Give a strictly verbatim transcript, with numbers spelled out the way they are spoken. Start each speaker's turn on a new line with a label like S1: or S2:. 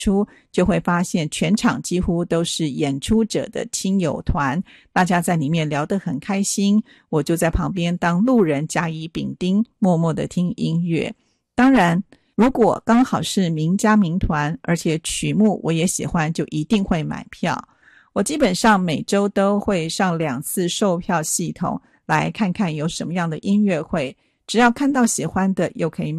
S1: 出，就会发现全场几乎都是演出者的亲友团，大家在里面聊得很开心，我就在旁边当路人甲乙丙丁，默默地听音乐。当然如果刚好是名家名团，而且曲目我也喜欢，就一定会买票。我基本上每周都会上两次售票系统来看看有什么样的音乐会，只要看到喜欢的又可以买